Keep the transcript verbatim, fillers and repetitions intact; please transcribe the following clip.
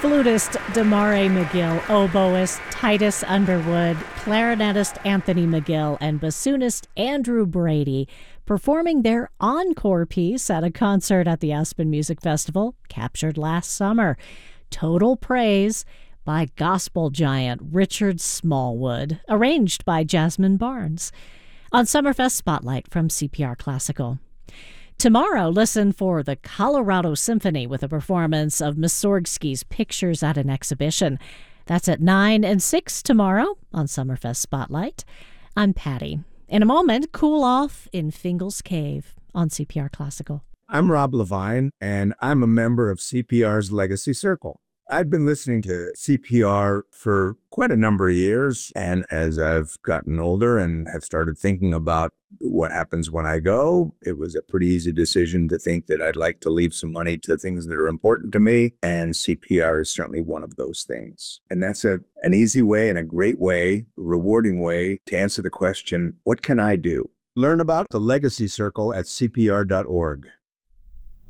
Flutist Damare McGill, oboist Titus Underwood, clarinetist Anthony McGill, and bassoonist Andrew Brady performing their encore piece at a concert at the Aspen Music Festival, captured last summer. Total Praise by gospel giant Richard Smallwood, arranged by Jasmine Barnes. On Summerfest Spotlight from C P R Classical. Tomorrow, listen for the Colorado Symphony with a performance of Mussorgsky's Pictures at an Exhibition. That's at nine and six tomorrow on Summerfest Spotlight. I'm Patty. In a moment, Cool Off in Fingal's Cave on C P R Classical. I'm Rob Levine, and I'm a member of C P R's Legacy Circle. I've been listening to C P R for quite a number of years, and as I've gotten older and have started thinking about what happens when I go, it was a pretty easy decision to think that I'd like to leave some money to things that are important to me, and C P R is certainly one of those things. And that's a an easy way and a great way, rewarding way to answer the question, what can I do? Learn about the Legacy Circle at C P R dot org.